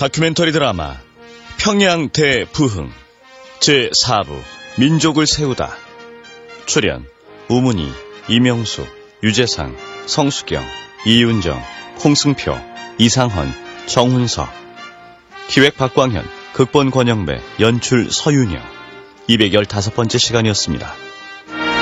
다큐멘터리 드라마 평양 대부흥 제4부 민족을 세우다. 출연 우문희, 이명수, 유재상, 성수경, 이윤정, 홍승표, 이상헌, 정훈석. 기획 박광현, 극본 권영배, 연출 서윤영. 215번째 시간이었습니다.